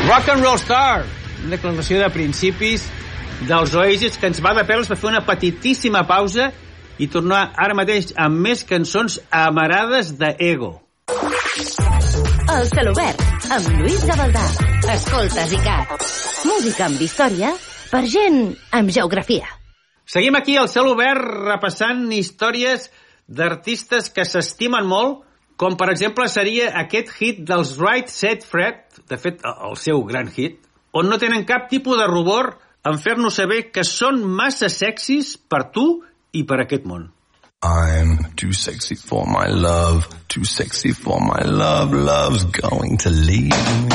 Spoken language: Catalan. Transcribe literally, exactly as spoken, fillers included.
Rock and Roll Star, una declaració de principis dels Oasis que ens va de peles per fer una petitíssima pausa i tornar ara mateix amb més cançons amarades d'ego. El Celobert, amb Lluís Gavaldà. Escoltes i cat. Música amb història per gent amb geografia. Seguim aquí al Celobert repassant històries d'artistes que s'estimen molt, com per exemple seria aquest hit dels Right Said Fred, de fet el seu gran hit, on no tenen cap tipus de rubor en fer-nos saber que són massa sexis per tu i per aquest món. I'm too sexy for my love, too sexy for my love, love's going to leave me.